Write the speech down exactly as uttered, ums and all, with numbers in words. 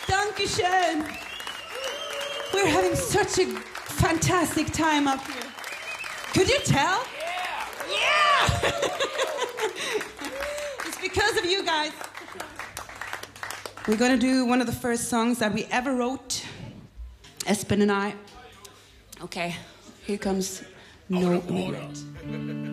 Dankeschön. We're having such a fantastic time up here. Could you tell? Yeah! Yeah! It's because of you guys. We're gonna do one of the first songs that we ever wrote, Espen and I. Okay, here comes No Regret.